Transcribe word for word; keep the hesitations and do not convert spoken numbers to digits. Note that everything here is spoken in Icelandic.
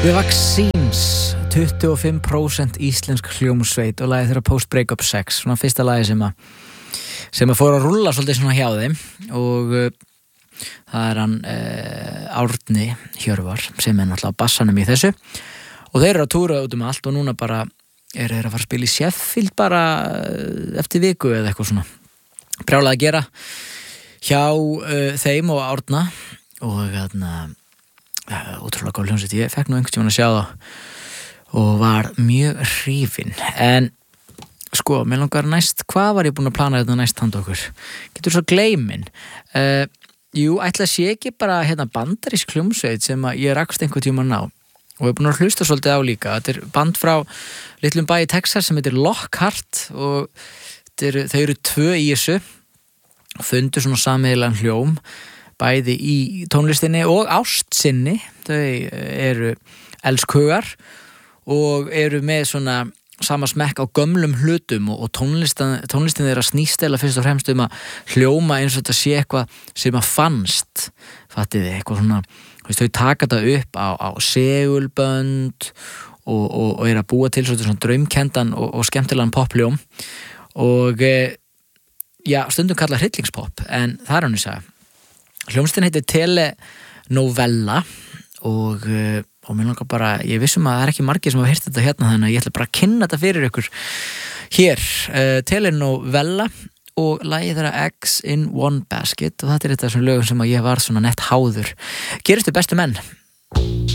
The Vaccines, tuttugu og fimm prósent íslensk hljómsveit og lagið þeirra Post Breakup sex, svona fyrsta lagið sem að sem að fór að rúlla svolítið svona hjá þeim og uh, það er hann uh, Árni Hjörvar sem er náttúrulega á bassanum í þessu og þeir eru að túra út um allt og núna bara er þeir að fara að spila í Sheffield bara eftir viku eða eitthvað svona brjálað að gera hjá uh, þeim og Árna og þarna uh, ótrúlega góð hljómsveit, ég fekk nú einhvern tímann að sjá það og var mjög hrifinn en sko, mér langar næst, hvað var ég búin að plana þetta næst handa okkur? Getur svo gleymin uh, jú, ætla að sé ekki bara hérna bandarísk hljómsveit sem að ég rakst einhvern tímann á og ég er búin að hlusta svolítið á líka þetta er band frá litlum bæ í Texas sem heitir Lockhart og er, þau eru tvö í þessu fundu svona sameiginlegan hljóm bæði í tónlistinni og ástsinni þau eru elskhugar og eru með svona sama smekk á gömlum hlutum og, og tónlistin, tónlistin þeirra snýst eða fyrst og fremst um að hljóma eins og þetta sé eitthvað sem að fannst fattiði, eitthvað svona veist, þau taka þetta upp á, á segulbönd og, og, og er að búa til svona draumkendan og, og skemmtilegan popljóm og e, já, stundum kalla hryllingspop en það er hann í sagði hljómsveitin heitir Telenovela og e, og mér langar bara, ég vissum að það er ekki margir sem hafa heyrt þetta hérna þannig að ég ætla bara að kynna þetta fyrir ykkur hér, uh, Telenovela og lagið þeirra Eggs in One Basket og þetta er þetta sem lögum sem að ég var svona nett háður. Geristu bestu menn?